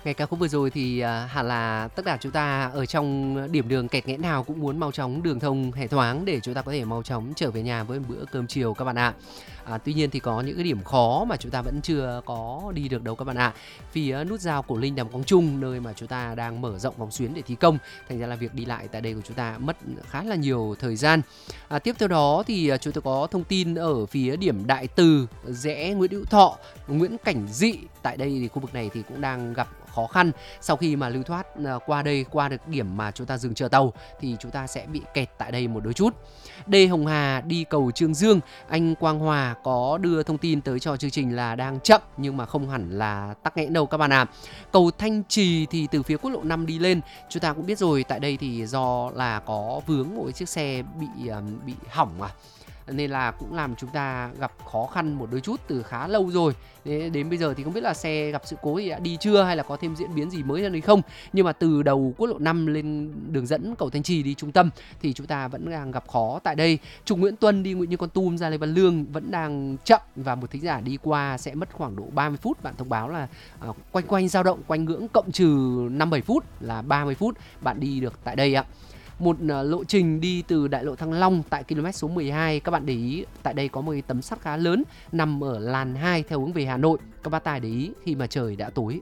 Nghe ca khúc vừa rồi thì hẳn là tất cả chúng ta ở trong điểm đường kẹt nghẽn nào cũng muốn mau chóng đường thông hẻ thoáng để chúng ta có thể mau chóng trở về nhà với một bữa cơm chiều các bạn ạ. Tuy nhiên thì có những cái điểm khó mà chúng ta vẫn chưa có đi được đâu các bạn ạ. Phía nút giao Cổ Linh Đàm Quang Trung, nơi mà chúng ta đang mở rộng vòng xuyến để thi công, thành ra là việc đi lại tại đây của chúng ta mất khá là nhiều thời gian. Tiếp theo đó thì chúng tôi có thông tin ở phía điểm Đại Từ, rẽ Nguyễn Hữu Thọ, Nguyễn Cảnh Dị. Tại đây thì khu vực này thì cũng đang gặp khó khăn sau khi mà lưu thoát qua đây, qua được điểm mà chúng ta dừng chờ tàu thì chúng ta sẽ bị kẹt tại đây một đôi chút. D Hồng Hà đi cầu Trương Dương, anh Quang Hòa có đưa thông tin tới cho chương trình là đang chậm nhưng mà không hẳn là tắc nghẽn đâu các bạn ạ. Cầu Thanh Trì thì từ phía quốc lộ 5 đi lên, chúng ta cũng biết rồi, tại đây thì do là có vướng một chiếc xe bị hỏng nên là cũng làm chúng ta gặp khó khăn một đôi chút từ khá lâu rồi. Đến bây giờ thì không biết là xe gặp sự cố thì đã đi chưa hay là có thêm diễn biến gì mới hơn hay không. Nhưng mà từ đầu quốc lộ 5 lên đường dẫn cầu Thanh Trì đi trung tâm thì chúng ta vẫn đang gặp khó tại đây. Trục Nguyễn Tuân đi Nguyễn Như Con Tum ra Lê Văn Lương vẫn đang chậm và một thính giả đi qua sẽ mất khoảng độ 30 phút. Bạn thông báo là quanh dao động quanh ngưỡng cộng trừ 5-7 phút là 30 phút bạn đi được tại đây ạ. Một lộ trình đi từ đại lộ Thăng Long tại km số 12, các bạn để ý tại đây có một cái tấm sắt khá lớn nằm ở làn 2 theo hướng về Hà Nội. Các bác tài để ý khi mà trời đã tối.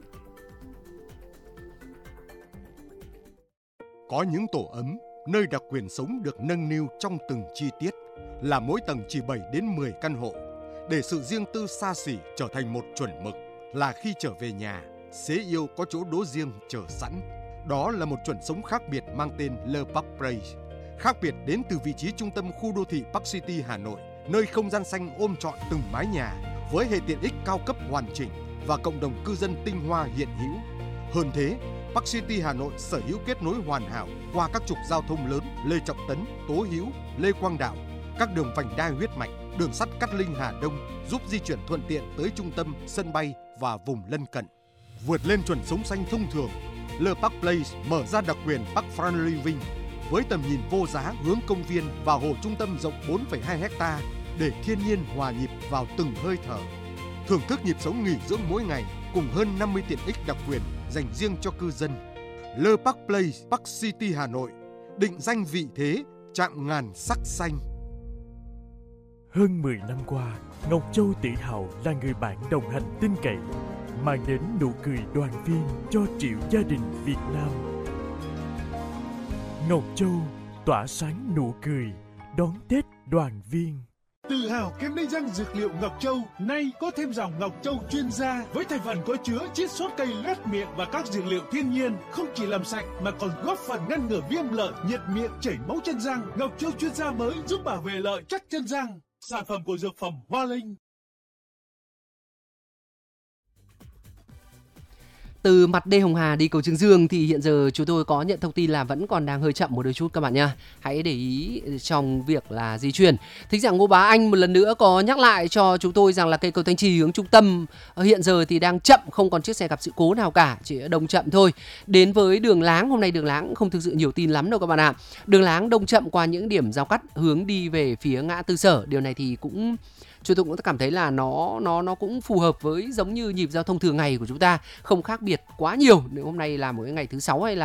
Có những tổ ấm, nơi đặc quyền sống được nâng niu trong từng chi tiết, là mỗi tầng chỉ 7 đến 10 căn hộ, để sự riêng tư xa xỉ trở thành một chuẩn mực, là khi trở về nhà, xế yêu có chỗ đỗ riêng chờ sẵn. Đó là một chuẩn sống khác biệt mang tên Le Parc Place. Khác biệt đến từ vị trí trung tâm khu đô thị Park City Hà Nội, nơi không gian xanh ôm trọn từng mái nhà với hệ tiện ích cao cấp hoàn chỉnh và cộng đồng cư dân tinh hoa hiện hữu. Hơn thế, Park City Hà Nội sở hữu kết nối hoàn hảo qua các trục giao thông lớn Lê Trọng Tấn, Tố Hữu, Lê Quang Đạo, các đường vành đai huyết mạch, đường sắt Cát Linh Hà Đông giúp di chuyển thuận tiện tới trung tâm, sân bay và vùng lân cận. Vượt lên chuẩn sống xanh thông thường, Le Parc Place mở ra đặc quyền Park Front Living với tầm nhìn vô giá hướng công viên và hồ trung tâm rộng 4,2 ha để thiên nhiên hòa nhịp vào từng hơi thở. Thưởng thức nhịp sống nghỉ dưỡng mỗi ngày cùng hơn 50 tiện ích đặc quyền dành riêng cho cư dân. Le Parc Place, Park City Hà Nội, định danh vị thế chạm ngàn sắc xanh. Hơn 10 năm qua, Ngọc Châu tự hào là người bạn đồng hành tin cậy, mang đến nụ cười đoàn viên cho triệu gia đình Việt Nam. Ngọc Châu tỏa sáng nụ cười đón Tết đoàn viên. Tự hào kem đánh răng dược liệu Ngọc Châu, nay có thêm dòng Ngọc Châu chuyên gia với thành phần có chứa chiết xuất cây loét miệng và các dược liệu thiên nhiên, không chỉ làm sạch mà còn góp phần ngăn ngừa viêm lợi, nhiệt miệng, chảy máu chân răng. Ngọc Châu chuyên gia mới giúp bảo vệ lợi chắc chân răng. Sản phẩm của dược phẩm Hoa Linh. Từ mặt D Hồng Hà đi cầu Trương Dương thì hiện giờ chúng tôi có nhận thông tin là vẫn còn đang hơi chậm một đôi chút các bạn nha. Hãy để ý trong việc là di chuyển. Thính giả Ngô Bá Anh một lần nữa có nhắc lại cho chúng tôi rằng là cây cầu Thanh Trì hướng trung tâm hiện giờ thì đang chậm, không còn chiếc xe gặp sự cố nào cả, chỉ đông chậm thôi. Đến với đường Láng, hôm nay đường Láng không thực sự nhiều tin lắm đâu các bạn ạ. Đường Láng đông chậm qua những điểm giao cắt hướng đi về phía ngã tư Sở. Điều này thì cũng chúng tôi cũng cảm thấy là nó cũng phù hợp với giống như nhịp giao thông thường ngày của chúng ta, không khác biệt quá nhiều. Nếu hôm nay là một cái ngày thứ 6 hay là